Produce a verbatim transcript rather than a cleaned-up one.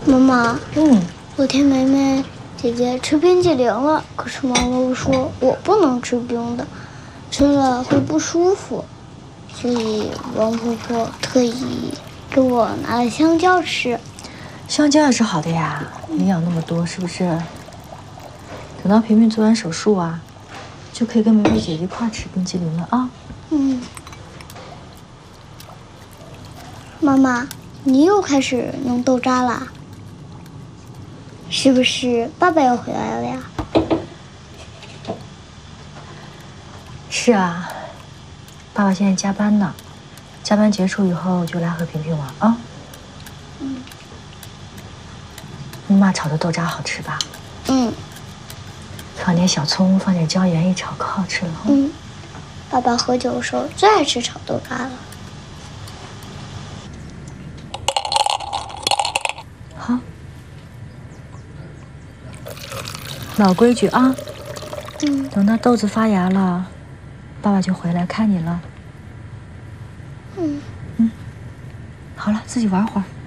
妈妈， 嗯， 昨天梅梅姐姐吃冰激凌了，可是王楼说我不能吃冰的，吃了会不舒服，所以王婆婆特意给我拿了香蕉吃。 香蕉也是好的呀，营养那么多，是不是？等到平平做完手术啊，就可以跟梅梅姐姐一块吃冰激凌了啊。 嗯。妈妈，你又开始弄豆渣啦？是不是爸爸要回来了呀？ 是啊，爸爸现在加班呢，加班结束以后就来和平平玩啊。 嗯。 妈炒的豆渣好吃吧？ 嗯。 放点小葱，放点椒盐一炒，可好吃了。 嗯。爸爸喝酒的时候最爱吃炒豆渣了。 好，老规矩啊。 嗯。 等到豆子发芽了，爸爸就回来看你了。 嗯。 嗯。好了，自己玩会儿。